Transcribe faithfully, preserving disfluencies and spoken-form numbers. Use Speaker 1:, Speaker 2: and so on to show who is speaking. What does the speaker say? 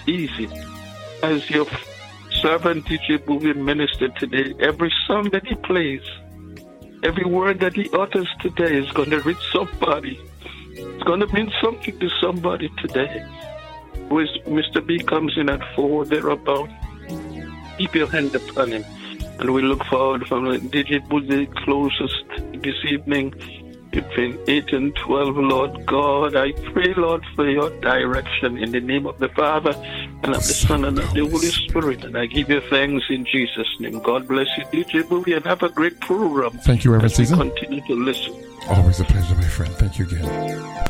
Speaker 1: easy. As your servant D J Bowie ministered today, every song that he plays, every word that he utters today is going to reach somebody. It's going to mean something to somebody today. Who is Mister B comes in at four, thereabout. Keep your hand upon him. And we look forward from D J Bowie closest this evening between eight and twelve, Lord God. I pray, Lord, for your direction in the name of the Father and of the Son and of the Holy Spirit. And I give you thanks in Jesus' name. God bless you, D J Bowie, and have a great program.
Speaker 2: Thank you, Reverend Caesar.
Speaker 1: Continue to listen.
Speaker 2: Always a pleasure, my friend. Thank you again.